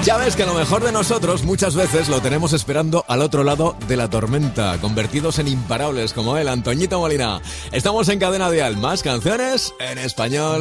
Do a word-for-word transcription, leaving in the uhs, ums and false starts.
Ya ves que lo mejor de nosotros muchas veces lo tenemos esperando al otro lado de la tormenta, convertidos en imparables como él, Antoñito Molina. Estamos en Cadena Dial, más canciones en español.